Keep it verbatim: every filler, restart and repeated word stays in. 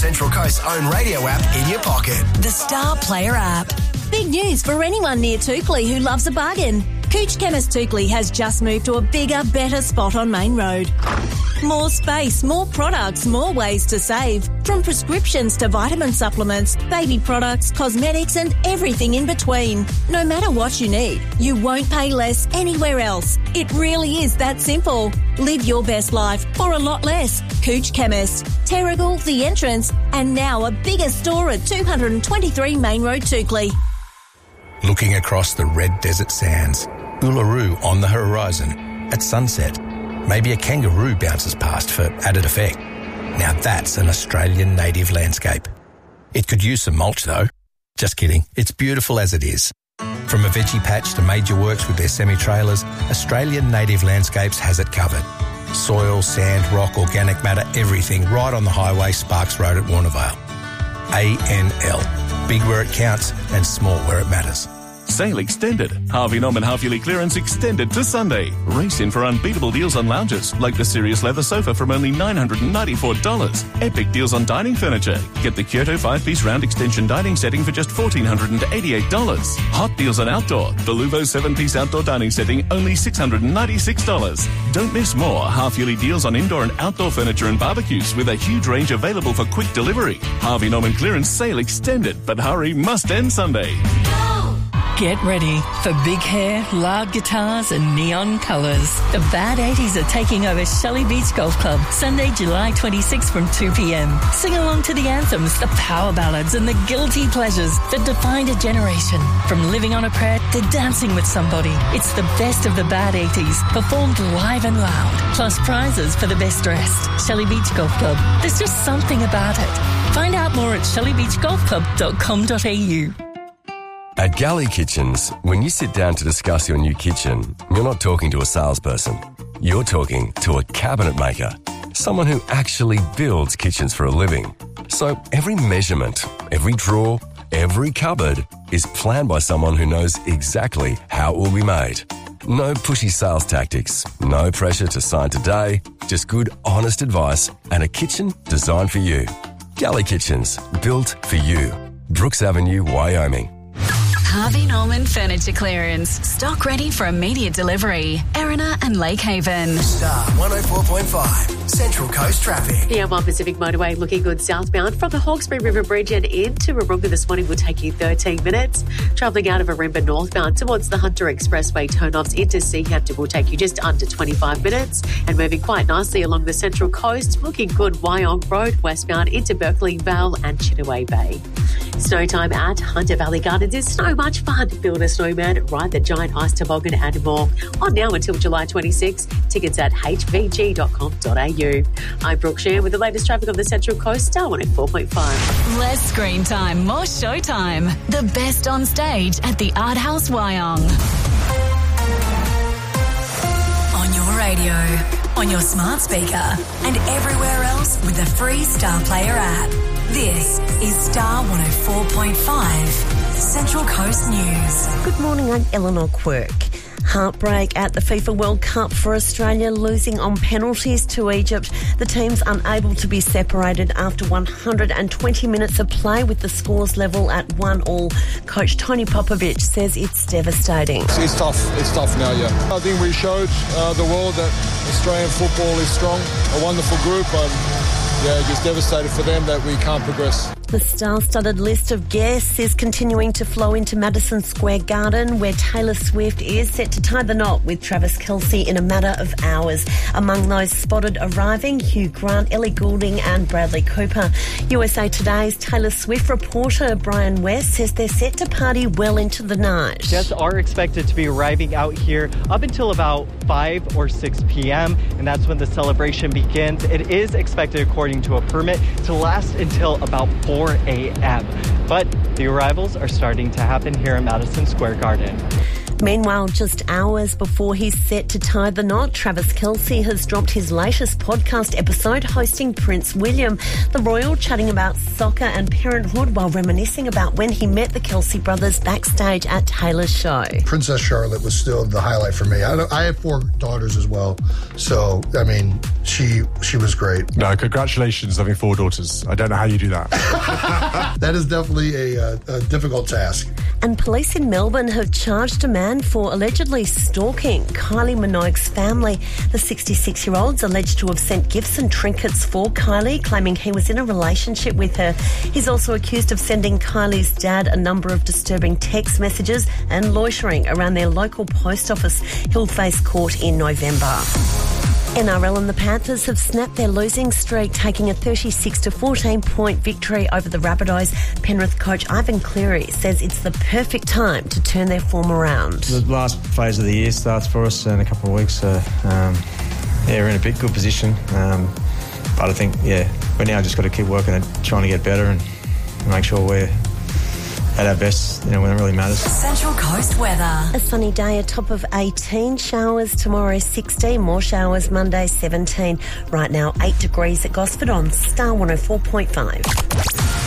Central Coast's own radio app in your pocket. The Star Player app. Big news for anyone near Toukley who loves a bargain. Cooch Chemist Toukley has just moved to a bigger, better spot on Main Road. More space, more products, more ways to save. From prescriptions to vitamin supplements, baby products, cosmetics and everything in between. No matter what you need, you won't pay less anywhere else. It really is that simple. Live your best life for a lot less. Cooch Chemist, Terrigal, The Entrance, and now a bigger store at two twenty-three Main Road, Toukley. Looking across the red desert sands, Uluru on the horizon, at sunset, maybe a kangaroo bounces past for added effect. Now that's an Australian native landscape. It could use some mulch though. Just kidding, it's beautiful as it is. From a veggie patch to major works with their semi-trailers, Australian Native Landscapes has it covered. Soil, sand, rock, organic matter, everything right on the highway Sparks Road at Warnervale. A N L. Big where it counts and small where it matters. Sale extended. Harvey Norman half-yearly clearance extended to Sunday. Race in for unbeatable deals on lounges, like the Sirius leather sofa from only nine hundred ninety-four dollars. Epic deals on dining furniture. Get the Kyoto five-piece round extension dining setting for just one thousand four hundred eighty-eight dollars. Hot deals on outdoor. The Luvo seven-piece outdoor dining setting, only six hundred ninety-six dollars. Don't miss more half-yearly deals on indoor and outdoor furniture and barbecues with a huge range available for quick delivery. Harvey Norman clearance sale extended, but hurry, must end Sunday. Get ready for big hair, loud guitars and neon colours. The Bad eighties are taking over Shelley Beach Golf Club Sunday, July twenty-sixth from two p.m. Sing along to the anthems, the power ballads and the guilty pleasures that defined a generation. From Living on a Prayer to Dancing with Somebody. It's the best of the Bad eighties, performed live and loud. Plus prizes for the best dressed. Shelley Beach Golf Club. There's just something about it. Find out more at shelley beach golf club dot com dot a u. At Galley Kitchens, when you sit down to discuss your new kitchen, you're not talking to a salesperson. You're talking to a cabinet maker, someone who actually builds kitchens for a living. So every measurement, every drawer, every cupboard is planned by someone who knows exactly how it will be made. No pushy sales tactics, no pressure to sign today, just good, honest advice and a kitchen designed for you. Galley Kitchens, built for you. Brooks Avenue, Wyoming. Harvey Norman Furniture Clearance. Stock ready for immediate delivery. Erina and Lake Haven. Star one oh four point five. Central Coast traffic. The M one Pacific Motorway looking good southbound from the Hawkesbury River Bridge and into Warunga this morning will take you thirteen minutes. Travelling out of Warumba northbound towards the Hunter Expressway turn-offs into Seahampton will take you just under twenty-five minutes. And moving quite nicely along the Central Coast, looking good Wyong Road westbound into Berkeley Vale and Chittaway Bay. Snow time at Hunter Valley Gardens is so much fun. Build a snowman, ride the giant ice toboggan and more. On now until July twenty-sixth. Tickets at h v g dot com dot a u. I'm Brooke Shear with the latest traffic on the Central Coast, Star one oh four point five. Less screen time, more showtime. The best on stage at the Art House Wyong. On your radio, on your smart speaker, and everywhere else with the free Star Player app. This is Star one oh four point five, Central Coast News. Good morning, I'm Eleanor Quirk. Heartbreak at the FIFA World Cup for Australia, losing on penalties to Egypt. The team's unable to be separated after one hundred twenty minutes of play with the scores level at one all. Coach Tony Popovic says it's devastating. It's, it's tough. It's tough now, yeah. I think we showed uh, the world that Australian football is strong, a wonderful group. Um, yeah, just devastated for them that we can't progress. The star-studded list of guests is continuing to flow into Madison Square Garden, where Taylor Swift is set to tie the knot with Travis Kelce in a matter of hours. Among those spotted arriving, Hugh Grant, Ellie Goulding and Bradley Cooper. U S A Today's Taylor Swift reporter Brian West says they're set to party well into the night. Guests are expected to be arriving out here up until about five or six p.m., and that's when the celebration begins. It is expected, according to a permit, to last until about four a.m. But the arrivals are starting to happen here at Madison Square Garden. Meanwhile, just hours before he's set to tie the knot, Travis Kelce has dropped his latest podcast episode hosting Prince William, the royal, chatting about soccer and parenthood while reminiscing about when he met the Kelce brothers backstage at Taylor's show. Princess Charlotte was still the highlight for me. I, I have four daughters as well, so, I mean, she she was great. No, congratulations having four daughters. I don't know how you do that. That is definitely a, a, a difficult task. And police in Melbourne have charged a man for allegedly stalking Kylie Minogue's family. The sixty-six-year-old's alleged to have sent gifts and trinkets for Kylie, claiming he was in a relationship with her. He's also accused of sending Kylie's dad a number of disturbing text messages and loitering around their local post office. He'll face court in November. N R L and the Panthers have snapped their losing streak, taking a thirty-six to fourteen point victory over the Rabbitohs. Penrith coach Ivan Cleary says it's the perfect time to turn their form around. The last phase of the year starts for us in a couple of weeks, so um, yeah, we're in a big good position. Um, but I think, yeah, we now just got to keep working at trying to get better and make sure we're at our best, you know, when it really matters. Central Coast weather. A sunny day, a top of eighteen. Showers tomorrow, sixteen. More showers Monday, seventeen. Right now, eight degrees at Gosford on Star one oh four point five.